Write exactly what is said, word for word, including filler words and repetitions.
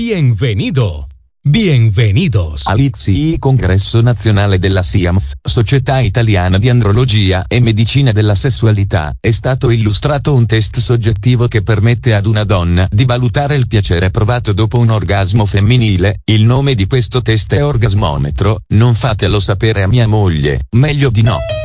Bienvenido. Bienvenidos. All'I T S I Congresso Nazionale della SIAMS, Società Italiana di Andrologia e Medicina della Sessualità, è stato illustrato un test soggettivo che permette ad una donna di valutare il piacere provato dopo un orgasmo femminile. Il nome di questo test è Orgasmometro. Non fatelo sapere a mia moglie, meglio di no.